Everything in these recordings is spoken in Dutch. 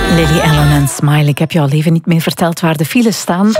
Lily Allen en Smile. Ik heb je al even niet meer verteld waar de files staan.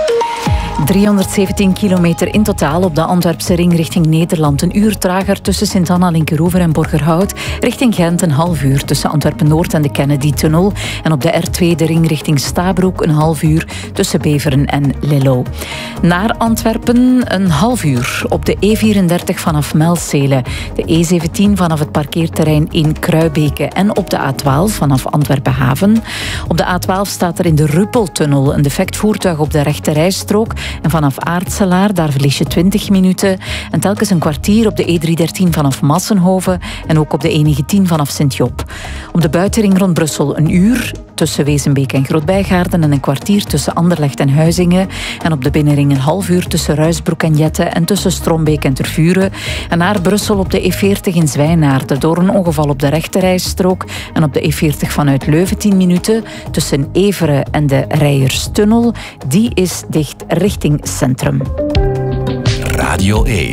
317 kilometer in totaal op de Antwerpse ring richting Nederland. Een uur trager tussen Sint-Anna, Linkeroever en Borgerhout. Richting Gent een half uur tussen Antwerpen-Noord en de Kennedy-tunnel. En op de R2 de ring richting Stabroek een half uur tussen Beveren en Lello. Naar Antwerpen een half uur op de E34 vanaf Melzele. De E17 vanaf het parkeerterrein in Kruibeke. En op de A12 vanaf Antwerpen-Haven. Op de A12 staat er in de Ruppeltunnel een defect voertuig op de rechte rijstrook. En vanaf Aartselaar, daar verlies je 20 minuten. En telkens een kwartier op de E313 vanaf Massenhoven. En ook op de E19 vanaf Sint-Job. Op de buitenring rond Brussel een uur tussen Wezenbeek en Grootbijgaarden. En een kwartier tussen Anderlecht en Huizingen. En op de binnenring een half uur tussen Ruisbroek en Jette. En tussen Strombeek en Tervuren. En naar Brussel op de E40 in Zwijnaarden. Door een ongeval op de rechte rijstrook. En op de E40 vanuit Leuven 10 minuten. Tussen Everen en de Rijerstunnel. Die is dicht richting Centrum. Radio 1.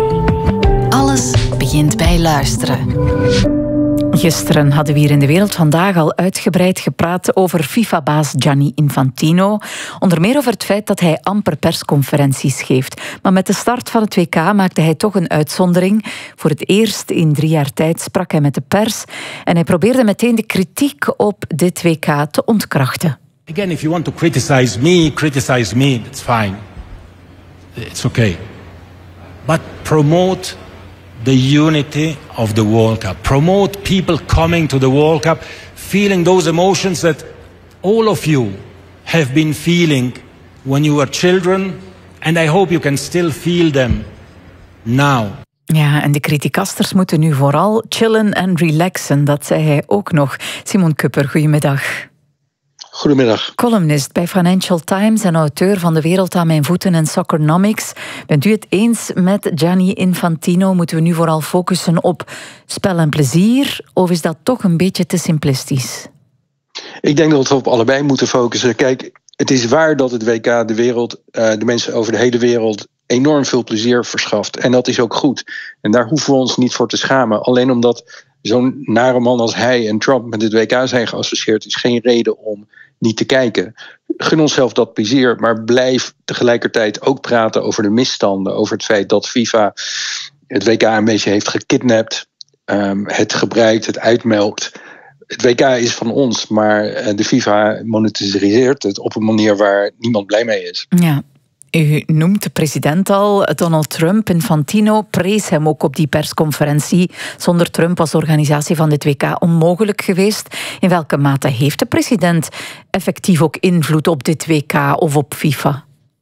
Alles begint bij luisteren. Gisteren hadden we hier in De Wereld Vandaag al uitgebreid gepraat over FIFA-baas Gianni Infantino. Onder meer over het feit dat hij amper persconferenties geeft. Maar met de start van het WK maakte hij toch een uitzondering. Voor het eerst in 3 jaar tijd sprak hij met de pers. En hij probeerde meteen de kritiek op dit WK te ontkrachten. Again, if you want to criticize me, it's fine. It's okay. But promote the unity of the World Cup. Promote people coming to the World Cup, feeling those emotions that all of you have been feeling when you were children. And I hope you can still feel them now. Ja, en de criticasters moeten nu vooral chillen en relaxen. Dat zei hij ook nog. Simon Kupper, goedemiddag. Goedemiddag. Columnist bij Financial Times en auteur van De Wereld aan mijn voeten en Soccernomics. Bent u het eens met Gianni Infantino? Moeten we nu vooral focussen op spel en plezier? Of is dat toch een beetje te simplistisch? Ik denk dat we op allebei moeten focussen. Kijk, het is waar dat het WK de mensen over de hele wereld enorm veel plezier verschaft. En dat is ook goed. En daar hoeven we ons niet voor te schamen. Alleen omdat zo'n nare man als hij en Trump met het WK zijn geassocieerd, is geen reden om niet te kijken. Gun onszelf dat plezier, maar blijf tegelijkertijd ook praten over de misstanden. Over het feit dat FIFA het WK een beetje heeft gekidnapt, het gebruikt, het uitmelkt. Het WK is van ons, maar de FIFA monetariseert het op een manier waar niemand blij mee is. Ja. U noemt de president al, Donald Trump. Infantino prees hem ook op die persconferentie. Zonder Trump was de organisatie van dit WK onmogelijk geweest. In welke mate heeft de president effectief ook invloed op dit WK of op FIFA?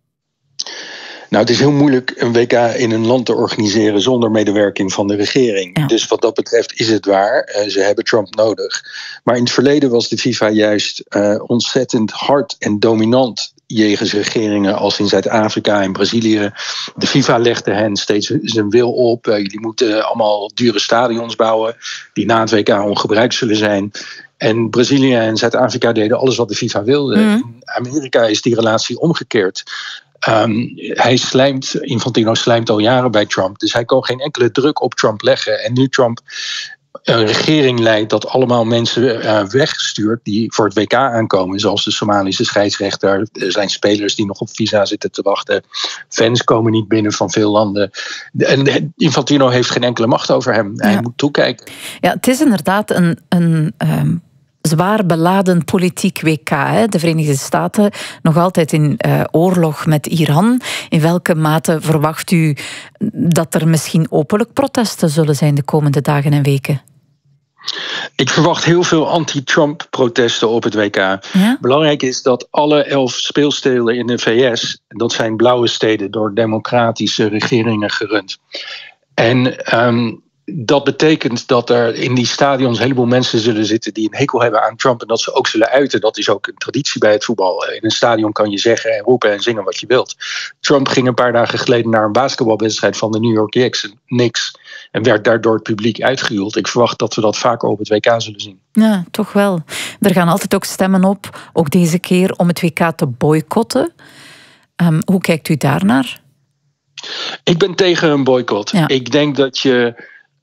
Nou, het is heel moeilijk een WK in een land te organiseren zonder medewerking van de regering. Ja. Dus wat dat betreft is het waar. Ze hebben Trump nodig. Maar in het verleden was de FIFA juist ontzettend hard en dominant jegens regeringen als in Zuid-Afrika en Brazilië. De FIFA legde hen steeds zijn wil op. Jullie moeten allemaal dure stadions bouwen die na het WK ongebruikt zullen zijn. En Brazilië en Zuid-Afrika deden alles wat de FIFA wilde. In Amerika is die relatie omgekeerd. Infantino slijmt al jaren bij Trump. Dus hij kan geen enkele druk op Trump leggen. En nu Trump een regering leidt dat allemaal mensen wegstuurt die voor het WK aankomen. Zoals de Somalische scheidsrechter. Er zijn spelers die nog op visa zitten te wachten. Fans komen niet binnen van veel landen. En Infantino heeft geen enkele macht over hem. Hij moet toekijken. Ja, het is inderdaad een zwaar beladen politiek WK. Hè? De Verenigde Staten nog altijd in oorlog met Iran. In welke mate verwacht u dat er misschien openlijk protesten zullen zijn de komende dagen en weken? Ik verwacht heel veel anti-Trump-protesten op het WK. Ja? Belangrijk is dat alle 11 speelsteden in de VS, dat zijn blauwe steden door democratische regeringen gerund. En dat betekent dat er in die stadions een heleboel mensen zullen zitten die een hekel hebben aan Trump en dat ze ook zullen uiten. Dat is ook een traditie bij het voetbal. In een stadion kan je zeggen en roepen en zingen wat je wilt. Trump ging een paar dagen geleden naar een basketbalwedstrijd van de New York Knicks en werd daardoor het publiek uitgejoeld. Ik verwacht dat we dat vaker op het WK zullen zien. Ja, toch wel. Er gaan altijd ook stemmen op, ook deze keer, om het WK te boycotten. Hoe kijkt u daarnaar? Ik ben tegen een boycott. Ja. Ik denk dat je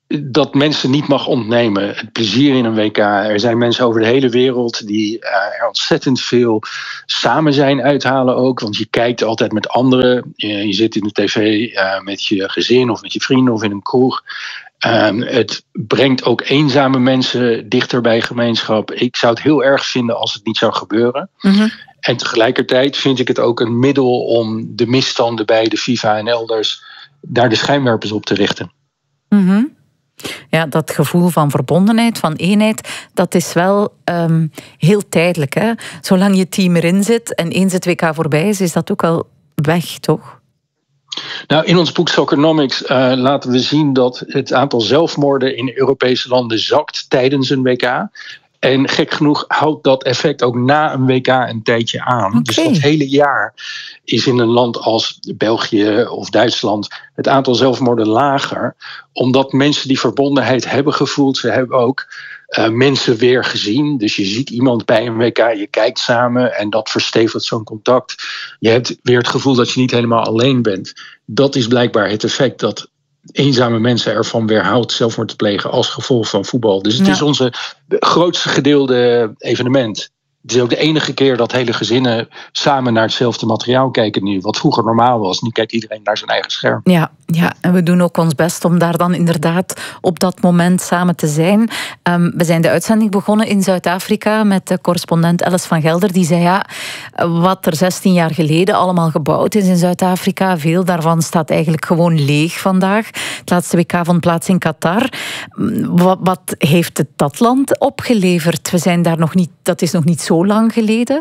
dat mensen niet mag ontnemen. Het plezier in een WK. Er zijn mensen over de hele wereld die er ontzettend veel samen zijn uithalen ook. Want je kijkt altijd met anderen. Je zit in de tv met je gezin of met je vrienden of in een kroeg. Het brengt ook eenzame mensen dichter bij gemeenschap. Ik zou het heel erg vinden als het niet zou gebeuren. Mm-hmm. En tegelijkertijd vind ik het ook een middel om de misstanden bij de FIFA en elders daar de schijnwerpers op te richten. Mm-hmm. Ja, dat gevoel van verbondenheid, van eenheid, dat is wel heel tijdelijk. Hè? Zolang je team erin zit en eens het WK voorbij is dat ook al weg, toch? Nou, in ons boek Soccernomics laten we zien dat het aantal zelfmoorden in Europese landen zakt tijdens een WK. En gek genoeg houdt dat effect ook na een WK een tijdje aan. Okay. Dus dat hele jaar is in een land als België of Duitsland het aantal zelfmoorden lager. Omdat mensen die verbondenheid hebben gevoeld. Ze hebben ook mensen weer gezien. Dus je ziet iemand bij een WK, je kijkt samen en dat verstevigt zo'n contact. Je hebt weer het gevoel dat je niet helemaal alleen bent. Dat is blijkbaar het effect dat eenzame mensen ervan weerhoudt zelfmoord te plegen als gevolg van voetbal. Dus het is onze grootste gedeelde evenement. Het is ook de enige keer dat hele gezinnen samen naar hetzelfde materiaal kijken nu. Wat vroeger normaal was. Nu kijkt iedereen naar zijn eigen scherm. Ja, en we doen ook ons best om daar dan inderdaad op dat moment samen te zijn. We zijn de uitzending begonnen in Zuid-Afrika met de correspondent Alice van Gelder. Die zei wat er 16 jaar geleden allemaal gebouwd is in Zuid-Afrika. Veel daarvan staat eigenlijk gewoon leeg vandaag. Het laatste WK vond plaats in Qatar. Wat heeft het dat land opgeleverd? We zijn daar nog niet, dat is nog niet zo lang geleden.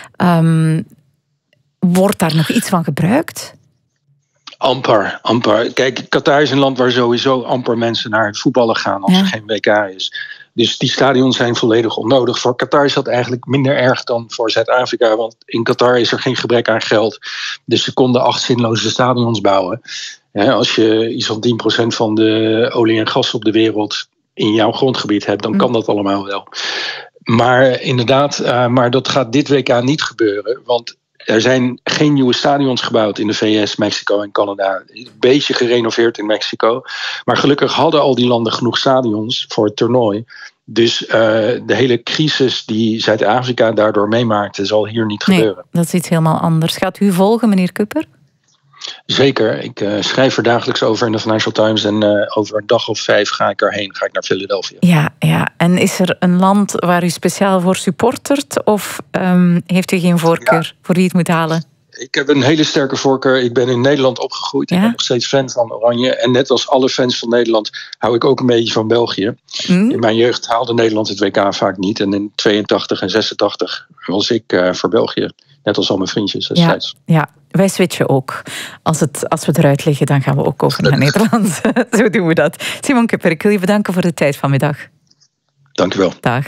Wordt daar nog iets van gebruikt? Amper. Kijk, Qatar is een land waar sowieso amper mensen naar het voetballen gaan als er geen WK is. Dus die stadions zijn volledig onnodig. Voor Qatar is dat eigenlijk minder erg dan voor Zuid-Afrika. Want in Qatar is er geen gebrek aan geld. Dus ze konden 8 zinloze stadions bouwen. Als je iets van 10% van de olie en gas op de wereld in jouw grondgebied hebt, dan kan dat allemaal wel. Maar inderdaad, maar dat gaat dit WK niet gebeuren. Want er zijn geen nieuwe stadions gebouwd in de VS, Mexico en Canada. Een beetje gerenoveerd in Mexico. Maar gelukkig hadden al die landen genoeg stadions voor het toernooi. Dus de hele crisis die Zuid-Afrika daardoor meemaakte, zal hier niet gebeuren. Dat is iets helemaal anders. Gaat u volgen, meneer Kupper? Zeker. Ik schrijf er dagelijks over in de Financial Times. En over een dag of 5 ga ik erheen. Ga ik naar Philadelphia. Ja. En is er een land waar u speciaal voor supportert? Of heeft u geen voorkeur voor wie het moet halen? Ik heb een hele sterke voorkeur. Ik ben in Nederland opgegroeid. Ik ben nog steeds fan van Oranje. En net als alle fans van Nederland hou ik ook een beetje van België. In mijn jeugd haalde Nederland het WK vaak niet. En in 82 en 86 was ik voor België. Net als al mijn vriendjes destijds. Ja, wij switchen ook. Als we eruit liggen, dan gaan we ook over naar Nederland. Zo doen we dat. Simon Kupper, ik wil je bedanken voor de tijd vanmiddag. Dank u wel. Dag.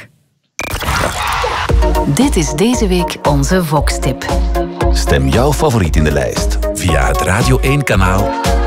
Dit is deze week onze Vox-tip. Stem jouw favoriet in de lijst via het Radio 1-kanaal